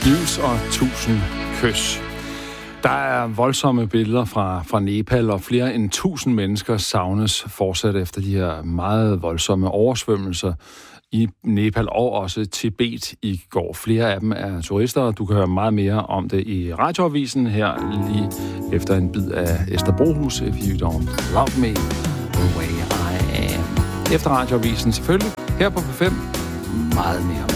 News og 1000 kys. Der er voldsomme billeder fra Nepal, og flere end 1000 mennesker savnes fortsat efter de her meget voldsomme oversvømmelser i Nepal og også Tibet i går. Flere af dem er turister, og du kan høre meget mere om det i radioavisen her lige efter en bid af Esther Brohus, If You Don't Love Me The Way I Am. Efter radioavisen selvfølgelig, her på P5, meget mere.